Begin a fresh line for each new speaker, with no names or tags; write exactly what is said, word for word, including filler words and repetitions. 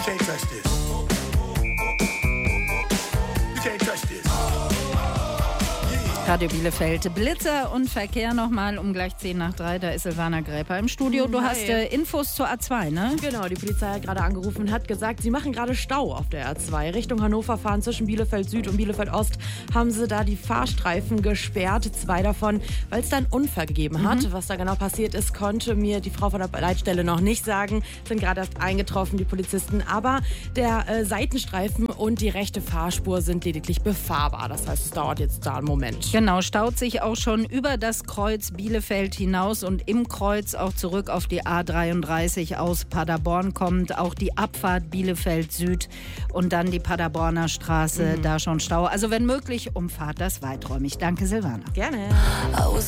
can't touch this. You can't touch this.
Radio Bielefeld, Blitzer und Verkehr nochmal um gleich zehn nach drei. Da ist Silvana Gräper im Studio. Du
Hi.
hast äh, Infos zur A zwei, ne?
Genau, die Polizei hat gerade angerufen und hat gesagt, sie machen gerade Stau auf der A zwei. Richtung Hannover fahren zwischen Bielefeld Süd und Bielefeld Ost haben sie da die Fahrstreifen gesperrt. Zwei davon, weil es da einen Unfall gegeben hat. Mhm. Was da genau passiert ist, konnte mir die Frau von der Leitstelle noch nicht sagen. Sind gerade erst eingetroffen, die Polizisten. Aber der äh, Seitenstreifen und die rechte Fahrspur sind lediglich befahrbar. Das heißt, es dauert jetzt da einen Moment.
Genau, staut sich auch schon über das Kreuz Bielefeld hinaus und im Kreuz auch zurück auf die A dreiunddreißig aus Paderborn kommt. Auch die Abfahrt Bielefeld Süd und dann die Paderborner Straße, mhm. da schon Stau. Also wenn möglich, umfahrt das weiträumig. Danke, Silvana.
Gerne.